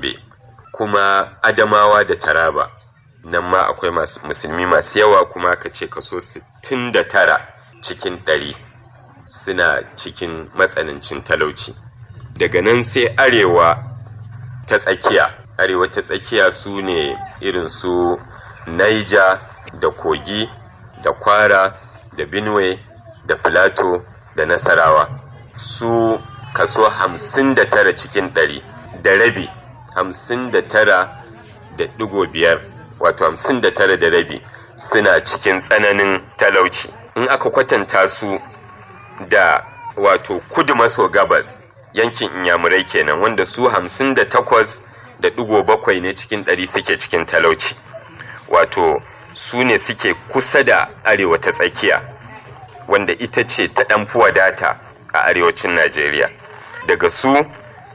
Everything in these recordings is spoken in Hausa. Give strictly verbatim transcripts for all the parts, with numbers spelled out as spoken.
Gombe, kuma Adamawa da Taraba. Nan ma akwai masu musulmi masu yawa, kuma aka ce kaso sittin da tara cikin ɗari suna cikin matsanancin talauci. Daga nan sai arewa ta tsakiya. Arewa ta tsakiya su ne irin su Niger da Kogi da Kwara da Benue da Plateau da Nasarawa. Su kaso hamsin da tara cikin ɗari da rabi, hamsin da tara da ɗigo biyar, wato hamsin da tara da rabi suna cikin tsananin talauci. In aka kwatanta su da wato kudu maso gabas, yankin Inyamurai kenan, wanda su hamsin da takwas da ɗigo bakwai ne cikin ɗari suke cikin talauci. Wato su ne suke kusa da arewa ta tsakiya, wanda ita ce ta ɗanfi wadata a arewacin Najeriya. Daga su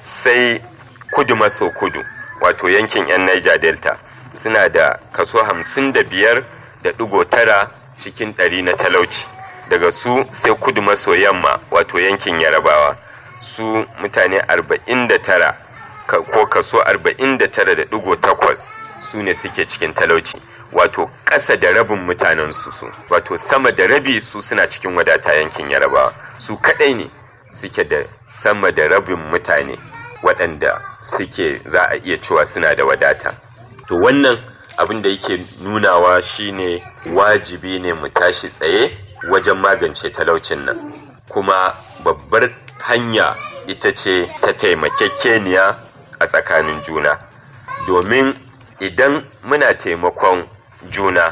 sai kudu maso kudu, wato yankin 'yan Niger Delta, suna da kaso hamsin da biyar da ɗigo tara cikin ɗari na talauci. Daga su sai kudu maso yamma, wato yankin Yarabawa, su mutane arba'in da tara ko kaso arba'in da tara da ɗigo takwas su ne suke cikin talauci. Wato ƙasa da rabin mutanen su su wato sama da rabi su suna cikin wadata yankin Yarabawa. Su kaɗai ne suke da sama da rabin mutane waɗanda suke za a iya cewa suna da wadata. To wannan abin da yake nunawa shine wajibi ne mu tashi tsaye wajen magance talaucin nan, kuma babbar hanya ita ce ta taimakekeniya a tsakanin juna. Domin idan muna taimakon juna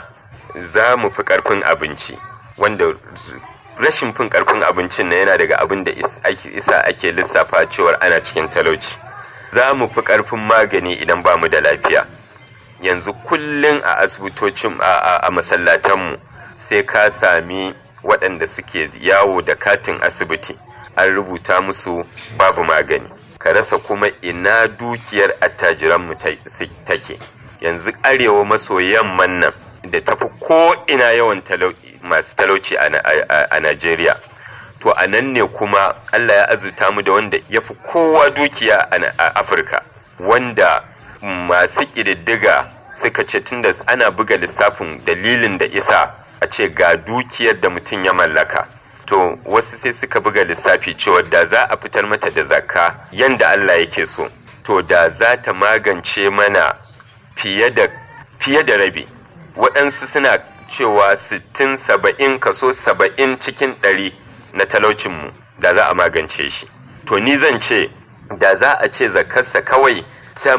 za mu fi ƙarfin abinci, wanda rashin fin ƙarfin abincin na yana daga abin da isa ake lissafa cewar ana cikin talauci. Za mu fi ƙarfin magani idan ba mu da lafiya. Yanzu kullum a asibitocin a masallatanmu sai ka sami waɗanda suke yawo da katin asibiti an rubuta musu babu magani. Ka rasa kuma ina dukiyar attajiranmu take. Yanzu arewa maso yamman nan da tafi ko ina yawan masu talauci a Najeriya, to a nan ne kuma Allah ya azurta mu da wanda ya fi kowa dukiya a Afirka, wanda masu ƙididdiga suka ce tunda ana buga lissafin dalilin da isa a ce ga dukiyar da mutum ya mallaka, to wasu sai suka buga lissafi cewa da za a fitar mata da zakka yanda Allah yake so, to da za ta magance mana fiye da fiye da rabi. Waɗansu suna cewa sittin saba'in kaso saba'in cikin ɗari na talaucinmu da za a magance shi. To ni zan ce da za a ce zakarsa kawai ta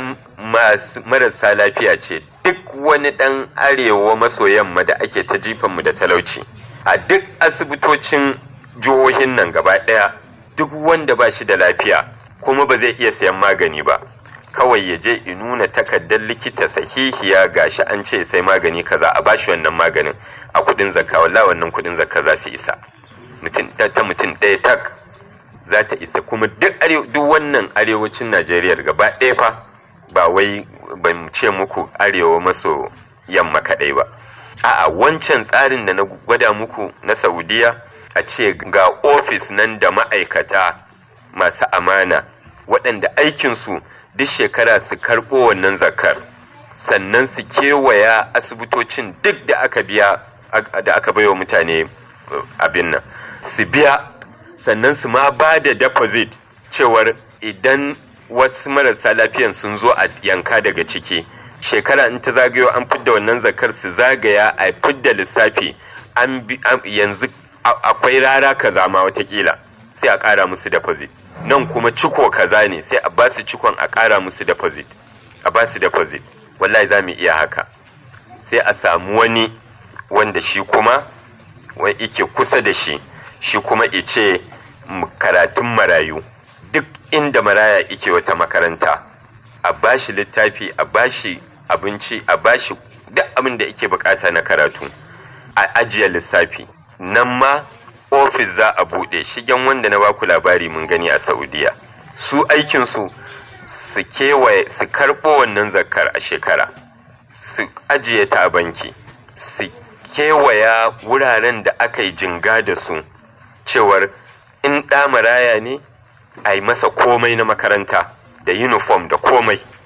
marasa lafiya ce, duk wani ɗan arewa maso yamma da ake ta jifanmu da talauci a duk asibitocin jihohin nan gaba ɗaya, duk wanda ba shi da lafiya kuma ba zai iya sayan magani ba, kawai ya je in nuna takardar likita sahihiya gashi an ce sai magani kaza a bashi wannan maganin a kudin zakka. Wallahi wannan kudin zakka za su isa mutum ta mutum ɗaya tak za ta isa. Kuma duk duk wannan arewacin Najeriya gaba ɗaya fa, ba wai ban ce muku arewa maso yamma kaɗai ba, a'a wancan tsarin da na gwada muku na Saudiya, a ce ga ofis nan da ma'aikata masu amana waɗanda aikinsu duk shekara su karɓo wannan zakar, sannan su kewaya asibitocin duk da aka biya da aka baiwa mutane abin nan su biya, sannan su ma ba da deposit cewar idan wasu marasa lafiyan sun zo a yanka daga ciki, shekara in ta zagayo an fidda wannan zakar, su zagaya a fidda lissafi an yanzu akwai rara kaza ma watakila sai a ƙara musu deposit, nan kuma ciko kaza ne sai a basu cikon a ƙara musu deposit, a basu deposit. Wallahi za mu iya haka. Sai a samu wani wanda shi kuma wai ike kusa da shi, shi kuma ice karatun marayu, duk inda maraya ike wata makaranta a bashi littafi, a bashi abinci, a bashi duk abin da ike bukata na karatu, a ajiye lissafi. Nan ma ofis za a buɗe, shigen wanda na baku labari mun gani a Saudiya, su aikinsu su kewaye su karɓo wannan zakar a shekara, su ajiye ta a banki, su kewaya wuraren da aka yi jinga da su cewar in ɗa maraya ne a yi masa komai na makaranta da uniform da komai.